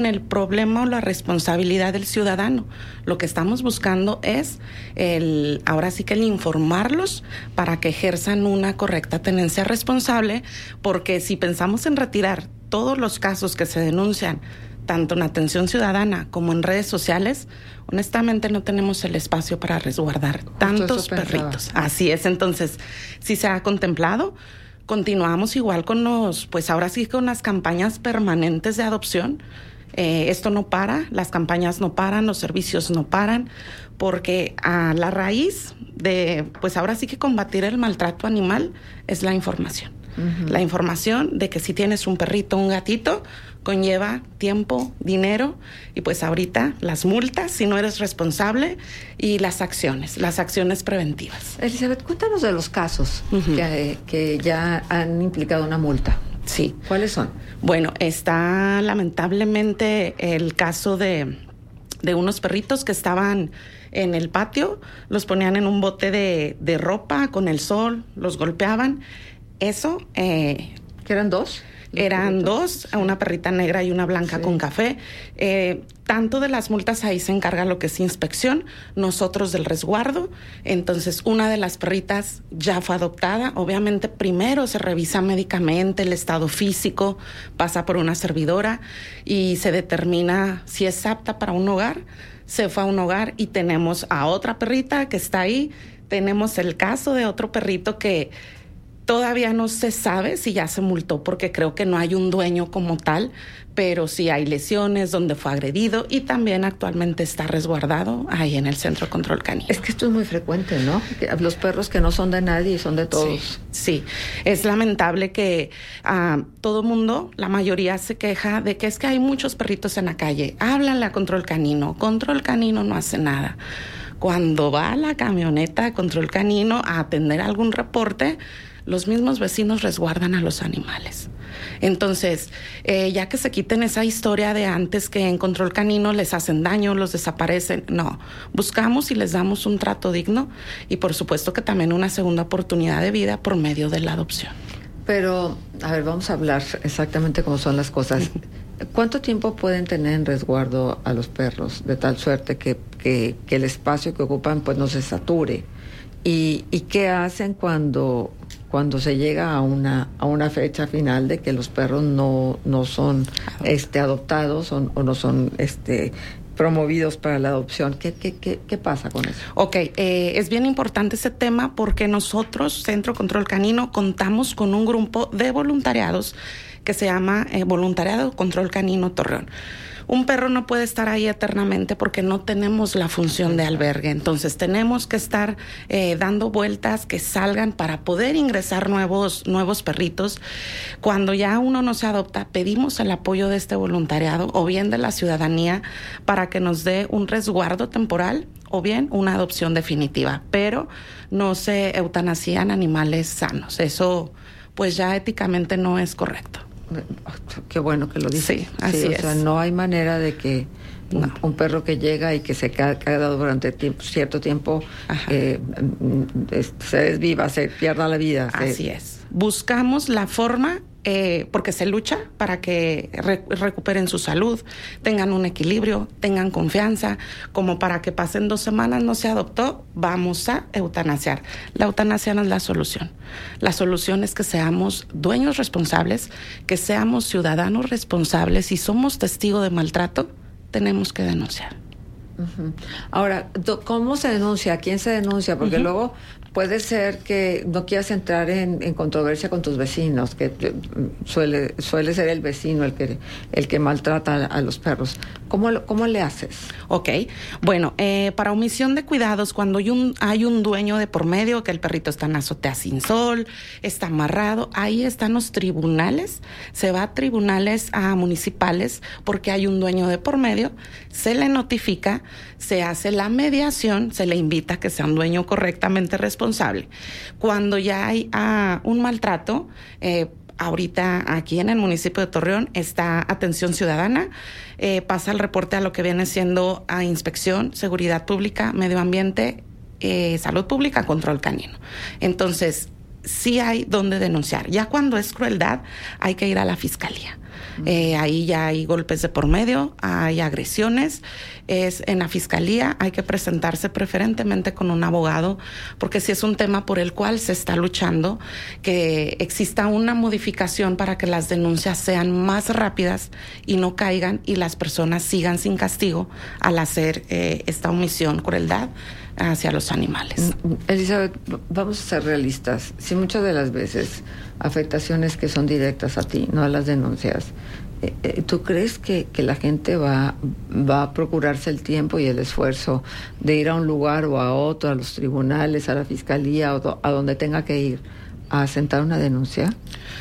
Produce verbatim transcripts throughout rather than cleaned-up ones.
el problema o la responsabilidad del ciudadano. Lo que estamos buscando es el, ahora sí que el informarlos para que ejerzan una correcta tenencia responsable, porque si pensamos en retirar todos los casos que se denuncian, tanto en atención ciudadana como en redes sociales, honestamente no tenemos el espacio para resguardar Justo tantos perritos. Así es, entonces, si se ha contemplado, continuamos igual con los, pues ahora sí con las campañas permanentes de adopción. Eh, esto no para, las campañas no paran, los servicios no paran, porque a la raíz de, pues ahora sí que combatir el maltrato animal es la información. Uh-huh. La información de que si tienes un perrito, un gatito, conlleva tiempo, dinero y pues ahorita las multas si no eres responsable y las acciones, las acciones preventivas. Elizabeth, cuéntanos de los casos uh-huh. que, que ya han implicado una multa. Sí. ¿Cuáles son? Bueno, está lamentablemente el caso de, de unos perritos que estaban en el patio, los ponían en un bote de, de ropa con el sol, los golpeaban. Eso... Eh, ¿Que eran dos? Eran dos, sí. Una perrita negra y una blanca sí. con café. Eh, tanto de las multas ahí se encarga lo que es inspección, nosotros del resguardo. Entonces, una de las perritas ya fue adoptada. Obviamente, primero se revisa médicamente el estado físico, pasa por una servidora y se determina si es apta para un hogar. Se fue a un hogar y tenemos a otra perrita que está ahí. Tenemos el caso de otro perrito que... Todavía no se sabe si ya se multó porque creo que no hay un dueño como tal, pero sí hay lesiones donde fue agredido y también actualmente está resguardado ahí en el Centro de Control Canino. Es que esto es muy frecuente, ¿no? Los perros que no son de nadie son de todos. Sí, sí. Es lamentable que uh, todo mundo, la mayoría se queja de que es que hay muchos perritos en la calle. Háblanle a Control Canino. Control Canino no hace nada. Cuando va la camioneta de Control Canino a atender algún reporte, los mismos vecinos resguardan a los animales. Entonces, eh, ya que se quiten esa historia de antes que en Control Canino les hacen daño, los desaparecen, no. Buscamos y les damos un trato digno y por supuesto que también una segunda oportunidad de vida por medio de la adopción. Pero, a ver, vamos a hablar exactamente cómo son las cosas. ¿Cuánto tiempo pueden tener en resguardo a los perros de tal suerte que, que, que el espacio que ocupan pues no se sature? ¿Y, y qué hacen cuando... cuando se llega a una a una fecha final de que los perros no no son este adoptados o, o no son este promovidos para la adopción? ¿Qué qué qué, qué pasa con eso? Ok, eh, es bien importante ese tema porque nosotros, Centro Control Canino, contamos con un grupo de voluntariados que se llama eh, Voluntariado Control Canino Torreón. Un perro no puede estar ahí eternamente porque no tenemos la función de albergue. Entonces tenemos que estar eh, dando vueltas que salgan para poder ingresar nuevos, nuevos perritos. Cuando ya uno no se adopta, pedimos el apoyo de este voluntariado o bien de la ciudadanía para que nos dé un resguardo temporal o bien una adopción definitiva. Pero no se eutanasían animales sanos. Eso pues ya éticamente no es correcto. Qué bueno que lo dice. Sí, así sí, o es. sea, no hay manera de que un, no. un perro que llega y que se queda, queda durante tiempo, cierto tiempo eh, se desviva, se pierda la vida. Así se... es. Buscamos la forma, eh, porque se lucha para que re- recuperen su salud, tengan un equilibrio, tengan confianza, como para que pasen dos semanas no se adoptó, vamos a eutanasiar. La eutanasia no es la solución. La solución es que seamos dueños responsables, que seamos ciudadanos responsables. Si somos testigos de maltrato, tenemos que denunciar. Uh-huh. Ahora, ¿cómo se denuncia? ¿A quién se denuncia? Porque uh-huh. luego puede ser que no quieras entrar en, en controversia con tus vecinos, que suele suele ser el vecino el que el que maltrata a, a los perros. ¿Cómo, cómo le haces? Ok, bueno, eh, para omisión de cuidados, cuando hay un, hay un dueño de por medio, que el perrito está en azotea sin sol, está amarrado, ahí están los tribunales, se va a tribunales a municipales porque hay un dueño de por medio, se le notifica, se hace la mediación, se le invita a que sea un dueño correctamente responsable. Cuando ya hay uh, un maltrato, eh, ahorita aquí en el municipio de Torreón está atención ciudadana, eh, pasa el reporte a lo que viene siendo a inspección, seguridad pública, medio ambiente, eh, salud pública, control canino. Entonces, sí hay donde denunciar. Ya cuando es crueldad, hay que ir a la fiscalía. Uh-huh. Eh, ahí ya hay golpes de por medio, hay agresiones. Es en la fiscalía, hay que presentarse preferentemente con un abogado, porque si es un tema por el cual se está luchando, que exista una modificación para que las denuncias sean más rápidas y no caigan y las personas sigan sin castigo al hacer eh, esta omisión, crueldad hacia los animales. Elizabeth, vamos a ser realistas. Si muchas de las veces afectaciones que son directas a ti, no a las denuncias, eh, ¿tú crees que, que la gente va, va a procurarse el tiempo y el esfuerzo de ir a un lugar o a otro, a los tribunales, a la fiscalía o a donde tenga que ir a sentar una denuncia?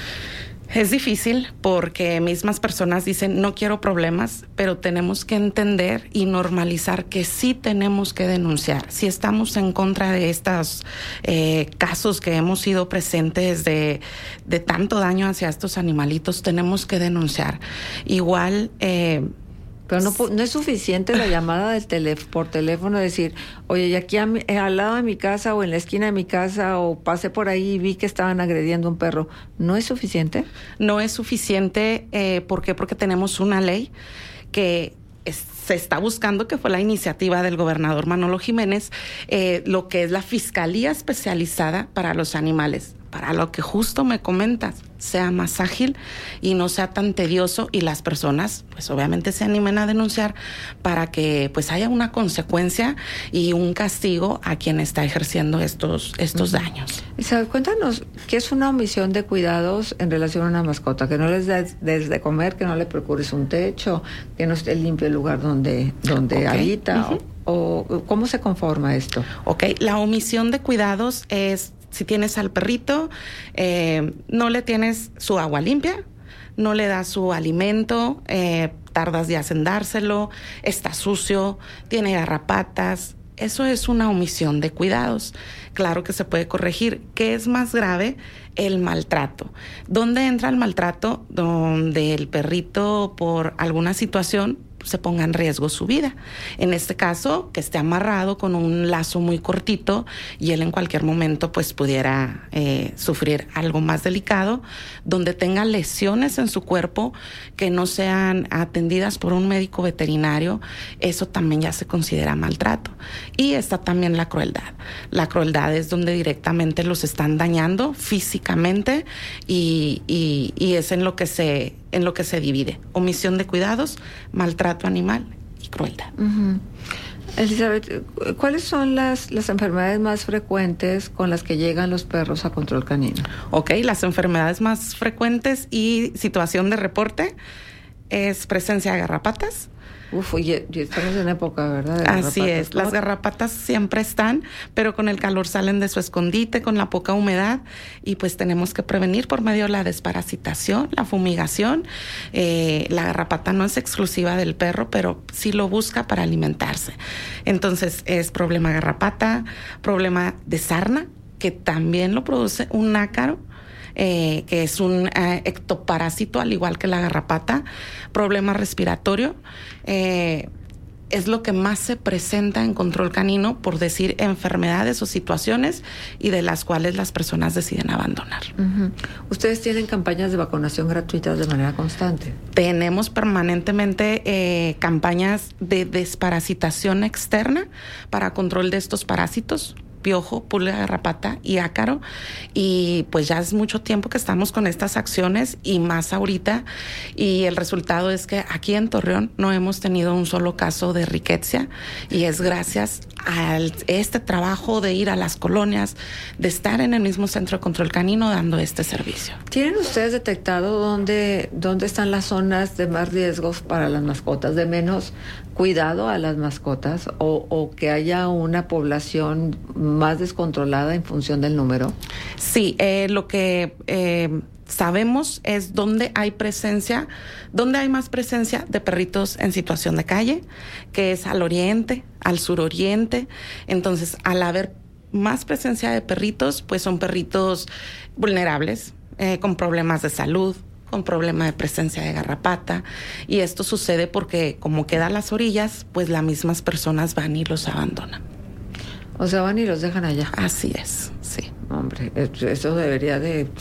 Es difícil porque mismas personas dicen no quiero problemas, pero tenemos que entender y normalizar que sí tenemos que denunciar. Si estamos en contra de estos eh, casos que hemos sido presentes de, de tanto daño hacia estos animalitos, tenemos que denunciar. Igual... Eh, Pero no, no es suficiente la llamada del teléfono, por teléfono, decir, oye, y aquí a mi, al lado de mi casa o en la esquina de mi casa o pasé por ahí y vi que estaban agrediendo a un perro. ¿No es suficiente? No es suficiente. Eh, ¿Por qué? Porque tenemos una ley que es, se está buscando, que fue la iniciativa del gobernador Manolo Jiménez, eh, lo que es la Fiscalía Especializada para los Animales. Para lo que justo me comentas, sea más ágil y no sea tan tedioso y las personas, pues obviamente se animen a denunciar para que pues haya una consecuencia y un castigo a quien está ejerciendo estos, estos uh-huh. daños. Isabel, cuéntanos, ¿qué es una omisión de cuidados en relación a una mascota? Que no les des, des de comer, que no le procures un techo, que no esté limpio el lugar donde, donde okay. habita, uh-huh. o, o ¿cómo se conforma esto? Ok, la omisión de cuidados es si tienes al perrito, eh, no le tienes su agua limpia, no le das su alimento, eh, tardas días en dárselo, está sucio, tiene garrapatas. Eso es una omisión de cuidados. Claro que se puede corregir. ¿Qué es más grave? El maltrato. ¿Dónde entra el maltrato? Donde el perrito, por alguna situación, se ponga en riesgo su vida. En este caso, que esté amarrado con un lazo muy cortito y él en cualquier momento pues pudiera eh, sufrir algo más delicado, donde tenga lesiones en su cuerpo que no sean atendidas por un médico veterinario, eso también ya se considera maltrato. Y está también la crueldad. La crueldad es donde directamente los están dañando físicamente y, y, y es en lo que se en lo que se divide. Omisión de cuidados, maltrato animal y crueldad. Uh-huh. Elizabeth, ¿cuáles son las, las enfermedades más frecuentes con las que llegan los perros a control canino? Ok, las enfermedades más frecuentes y situación de reporte es presencia de garrapatas. Uf, oye, estamos en época, ¿verdad? Así es, las garrapatas siempre están, pero con el calor salen de su escondite, con la poca humedad, y pues tenemos que prevenir por medio de la desparasitación, la fumigación. Eh, la garrapata no es exclusiva del perro, pero sí lo busca para alimentarse. Entonces es problema garrapata, problema de sarna, que también lo produce un ácaro. Eh, que es un eh, ectoparásito, al igual que la garrapata, problema respiratorio, eh, es lo que más se presenta en control canino, por decir enfermedades o situaciones y de las cuales las personas deciden abandonar. Uh-huh. ¿Ustedes tienen campañas de vacunación gratuitas de manera constante? Tenemos permanentemente eh, campañas de desparasitación externa para control de estos parásitos, piojo, pulga, garrapata y ácaro, y pues ya es mucho tiempo que estamos con estas acciones y más ahorita, y el resultado es que aquí en Torreón no hemos tenido un solo caso de riqueza, y es gracias a este trabajo de ir a las colonias, de estar en el mismo centro de control canino dando este servicio. ¿Tienen ustedes detectado dónde, dónde están las zonas de más riesgos para las mascotas, de menos cuidado a las mascotas, o, o que haya una población más descontrolada en función del número? Sí, eh, lo que eh, sabemos es dónde hay presencia, dónde hay más presencia de perritos en situación de calle, que es al oriente, al suroriente. Entonces, al haber más presencia de perritos, pues son perritos vulnerables, eh, con problemas de salud, con problema de presencia de garrapata, y esto sucede porque como queda a las orillas, pues las mismas personas van y los abandonan. O sea, van y los dejan allá. Así es, sí. Hombre, eso debería de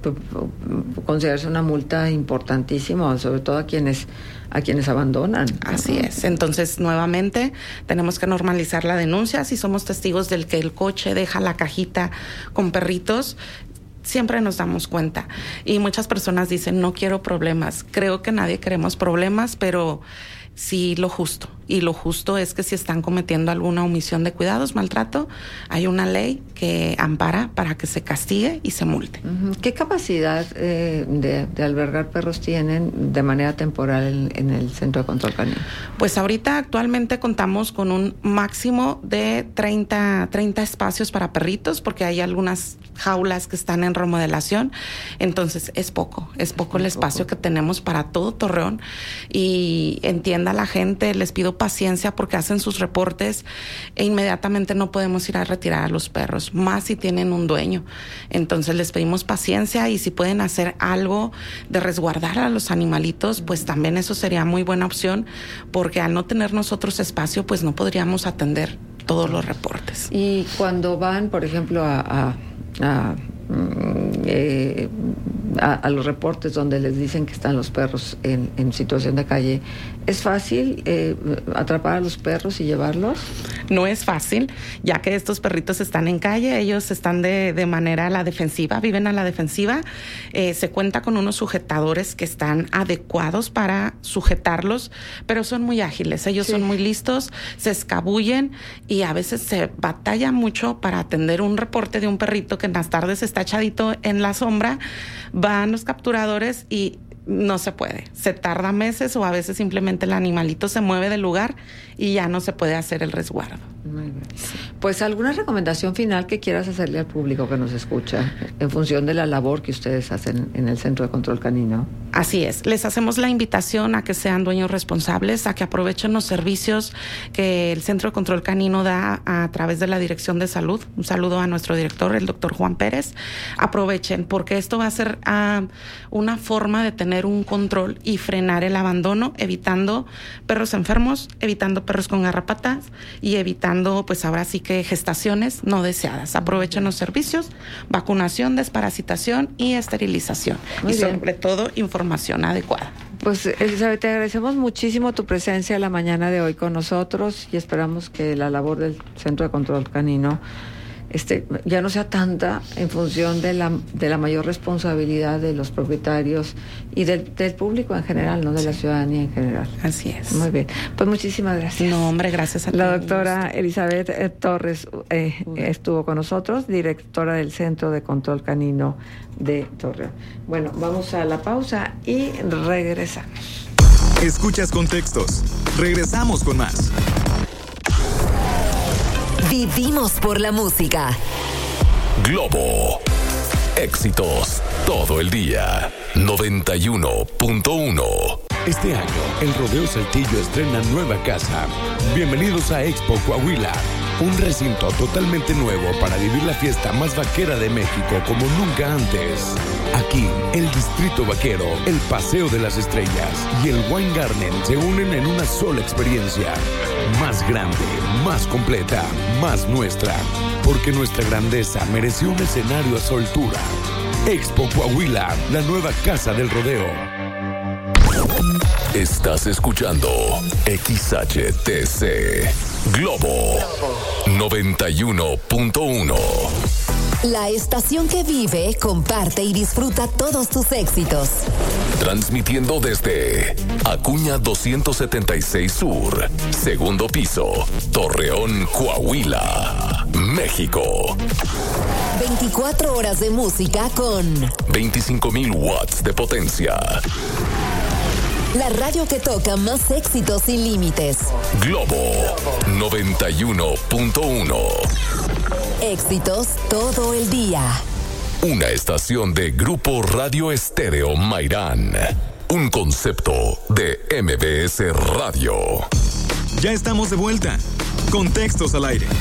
considerarse una multa importantísima, sobre todo a quienes a quienes abandonan. Así es. Entonces, nuevamente, tenemos que normalizar la denuncia. Si somos testigos del que el coche deja la cajita con perritos, siempre nos damos cuenta. Y muchas personas dicen, no quiero problemas. Creo que nadie queremos problemas, pero sí lo justo. Y lo justo es que si están cometiendo alguna omisión de cuidados, maltrato, hay una ley que ampara para que se castigue y se multe. Uh-huh. ¿Qué capacidad eh, de, de albergar perros tienen de manera temporal en, en el Centro de Control Canino? Pues ahorita actualmente contamos con un máximo de treinta, treinta espacios para perritos, porque hay algunas jaulas que están en remodelación. Entonces es poco, es poco el espacio que tenemos para todo Torreón. Y entienda la gente, les pido paciencia porque hacen sus reportes e inmediatamente no podemos ir a retirar a los perros, más si tienen un dueño. Entonces les pedimos paciencia, y si pueden hacer algo de resguardar a los animalitos, pues también eso sería muy buena opción, porque al no tener nosotros espacio, pues no podríamos atender todos los reportes. Y cuando van, por ejemplo, a, a, a Eh, a, a los reportes donde les dicen que están los perros en, en situación de calle, ¿es fácil eh, atrapar a los perros y llevarlos? No es fácil, ya que estos perritos están en calle, ellos están de, de manera a la defensiva, viven a la defensiva. Eh, se cuenta con unos sujetadores que están adecuados para sujetarlos, pero son muy ágiles, ellos sí. son muy listos, se escabullen, y a veces se batalla mucho para atender un reporte de un perrito que en las tardes está echadito en la sombra. Van los capturadores y no se puede, se tarda meses, o a veces simplemente el animalito se mueve del lugar y ya no se puede hacer el resguardo. Muy bien. Pues, ¿alguna recomendación final que quieras hacerle al público que nos escucha en función de la labor que ustedes hacen en el Centro de Control Canino? Así es, les hacemos la invitación a que sean dueños responsables, a que aprovechen los servicios que el Centro de Control Canino da a través de la Dirección de Salud. Un saludo a nuestro director, el doctor Juan Pérez. Aprovechen, porque esto va a ser uh, una forma de tener un control y frenar el abandono, evitando perros enfermos, evitando perros con garrapatas y evitando, pues ahora sí que gestaciones no deseadas. Aprovechen los servicios, vacunación, desparasitación y esterilización. Muy y bien. Sobre todo información adecuada. Pues Elizabeth, te agradecemos muchísimo tu presencia la mañana de hoy con nosotros, y esperamos que la labor del Centro de Control Canino Este, ya no sea tanta en función de la de la mayor responsabilidad de los propietarios y del, del público en general, no de sí. la ciudadanía en general. Así es. Muy bien. Pues muchísimas gracias. No, hombre, gracias a ti. La doctora Elizabeth eh, Torres eh, estuvo con nosotros, directora del Centro de Control Canino de Torreón. Bueno, vamos a la pausa y regresamos. Escuchas Contextos. Regresamos con más. Vivimos por la música. Globo. Éxitos todo el día. noventa y uno punto uno. Este año, el Rodeo Saltillo estrena nueva casa. Bienvenidos a Expo Coahuila, un recinto totalmente nuevo para vivir la fiesta más vaquera de México como nunca antes. Aquí, el Distrito Vaquero, el Paseo de las Estrellas y el Wine Garden se unen en una sola experiencia. Más grande, más completa, más nuestra. Porque nuestra grandeza mereció un escenario a su altura. Expo Coahuila, la nueva casa del rodeo. Estás escuchando X H T C Globo noventa y uno punto uno. La estación que vive, comparte y disfruta todos tus éxitos. Transmitiendo desde Acuña doscientos setenta y seis Sur, segundo piso, Torreón, Coahuila, México. veinticuatro horas de música con veinticinco mil watts de potencia. La radio que toca más éxitos sin límites. Globo noventa y uno punto uno. Éxitos todo el día. Una estación de Grupo Radio Estéreo Mairán. Un concepto de M B S Radio. Ya estamos de vuelta. Contextos al aire.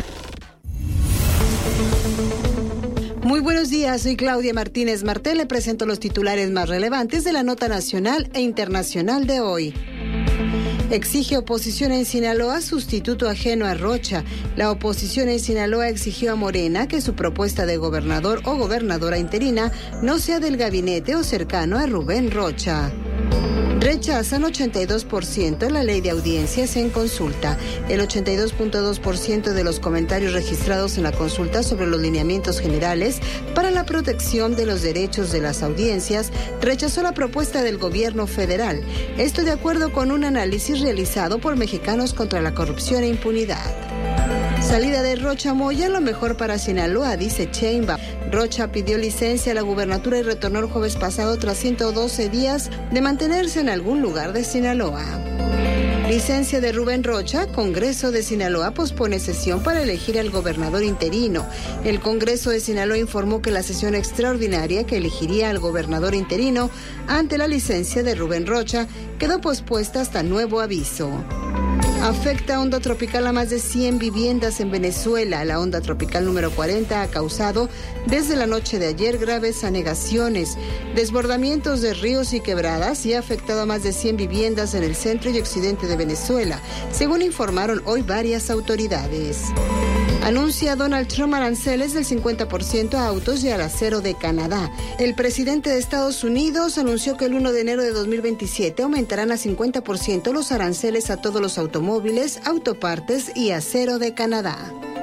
Muy buenos días, soy Claudia Martínez Martel, le presento los titulares más relevantes de la nota nacional e internacional de hoy. Exige oposición en Sinaloa sustituto ajeno a Rocha. La oposición en Sinaloa exigió a Morena que su propuesta de gobernador o gobernadora interina no sea del gabinete o cercano a Rubén Rocha. Rechazan ochenta y dos por ciento la ley de audiencias en consulta. El ochenta y dos punto dos por ciento de los comentarios registrados en la consulta sobre los lineamientos generales para la protección de los derechos de las audiencias rechazó la propuesta del gobierno federal. Esto de acuerdo con un análisis realizado por Mexicanos contra la Corrupción e Impunidad. Salida de Rocha Moya, lo mejor para Sinaloa, dice Sheinbaum. Rocha pidió licencia a la gubernatura y retornó el jueves pasado tras ciento doce días de mantenerse en algún lugar de Sinaloa. Licencia de Rubén Rocha, Congreso de Sinaloa pospone sesión para elegir al gobernador interino. El Congreso de Sinaloa informó que la sesión extraordinaria que elegiría al gobernador interino ante la licencia de Rubén Rocha quedó pospuesta hasta nuevo aviso. Afecta onda tropical a más de cien viviendas en Venezuela. La onda tropical número cuarenta ha causado desde la noche de ayer graves anegaciones, desbordamientos de ríos y quebradas y ha afectado a más de cien viviendas en el centro y occidente de Venezuela, según informaron hoy varias autoridades. Anuncia Donald Trump aranceles del cincuenta por ciento a autos y al acero de Canadá. El presidente de Estados Unidos anunció que el primero de enero de dos mil veintisiete aumentarán a cincuenta por ciento los aranceles a todos los automóviles, autopartes y acero de Canadá.